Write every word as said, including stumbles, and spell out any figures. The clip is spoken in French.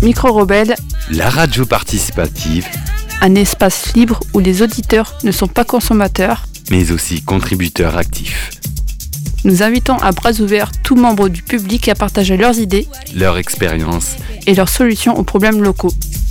Micro-Rebelle, la radio participative, un espace libre où les auditeurs ne sont pas consommateurs, mais aussi contributeurs actifs. Nous invitons à bras ouverts tout membre du public à partager leurs idées, leur expérience et leurs solutions aux problèmes locaux.